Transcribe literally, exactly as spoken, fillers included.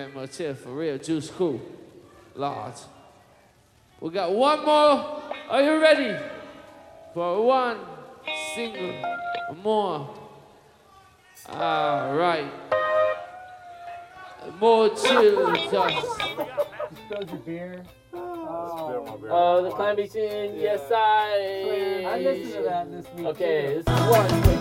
make more chill for real. Juice Crew. Large. We got one more. Are you ready? For one single more. All right. More chill dust. Spilled your beer. Oh, oh the climate scene, yes I. I listened to that this week. Okay, too. this is one.